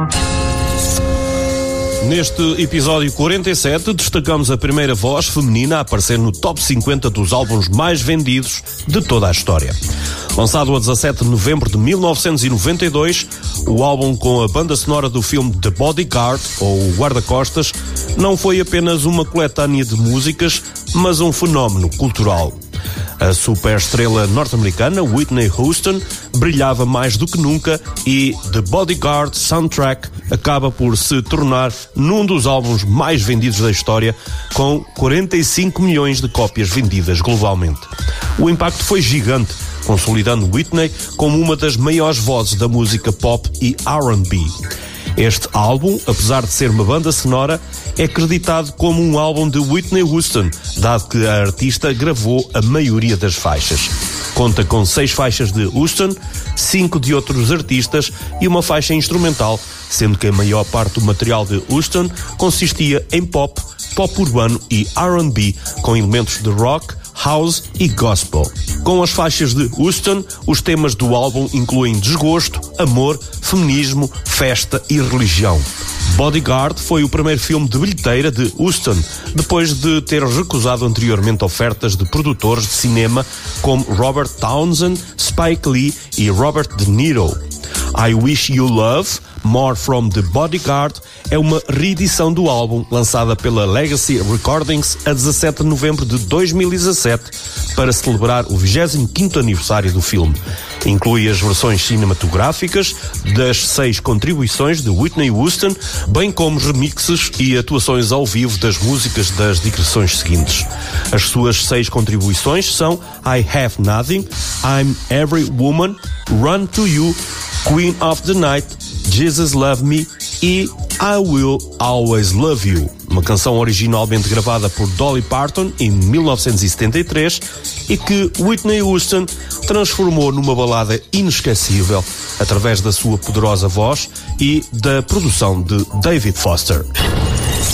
Neste episódio 47, destacamos a primeira voz feminina a aparecer no top 50 dos álbuns mais vendidos de toda a história. Lançado a 17 de novembro de 1992, o álbum com a banda sonora do filme The Bodyguard, ou O Guarda-Costas, não foi apenas uma coletânea de músicas, mas um fenómeno cultural. A superestrela norte-americana Whitney Houston brilhava mais do que nunca e The Bodyguard Soundtrack acaba por se tornar num dos álbuns mais vendidos da história, com 45 milhões de cópias vendidas globalmente. O impacto foi gigante, consolidando Whitney como uma das maiores vozes da música pop e R&B. Este álbum, apesar de ser uma banda sonora, é acreditado como um álbum de Whitney Houston, dado que a artista gravou a maioria das faixas. Conta com 6 faixas de Houston, 5 de outros artistas e uma faixa instrumental, sendo que a maior parte do material de Houston consistia em pop, pop urbano e R&B, com elementos de rock, house e gospel. Com as faixas de Houston, os temas do álbum incluem desgosto, amor, feminismo, festa e religião. Bodyguard foi o primeiro filme de bilheteira de Houston, depois de ter recusado anteriormente ofertas de produtores de cinema como Robert Townsend, Spike Lee e Robert De Niro. I Wish You Love, More From The Bodyguard, é uma reedição do álbum lançada pela Legacy Recordings a 17 de novembro de 2017 para celebrar o 25º aniversário do filme. Inclui as versões cinematográficas das 6 contribuições de Whitney Houston, bem como remixes e atuações ao vivo das músicas das digressões seguintes. As suas 6 contribuições são I Have Nothing, I'm Every Woman, Run To You, Queen of the Night, Jesus Love Me e I Will Always Love You, uma canção originalmente gravada por Dolly Parton em 1973 e que Whitney Houston transformou numa balada inesquecível através da sua poderosa voz e da produção de David Foster.